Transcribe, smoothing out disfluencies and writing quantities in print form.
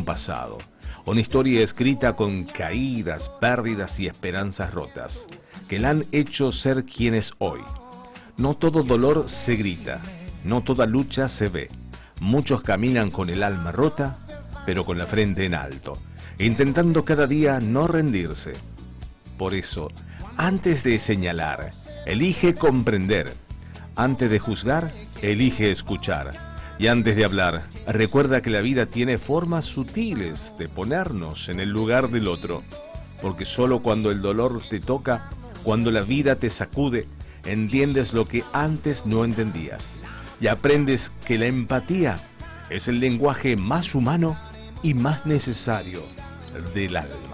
pasado, una historia escrita con caídas, pérdidas y esperanzas rotas, que la han hecho ser quien es hoy. No todo dolor se grita, no toda lucha se ve. Muchos caminan con el alma rota, pero con la frente en alto, intentando cada día no rendirse. Por eso, antes de señalar, elige comprender. Antes de juzgar, elige escuchar. Y antes de hablar, recuerda que la vida tiene formas sutiles de ponernos en el lugar del otro. Porque solo cuando el dolor te toca, cuando la vida te sacude, entiendes lo que antes no entendías. Y aprendes que la empatía es el lenguaje más humano y más necesario del alma.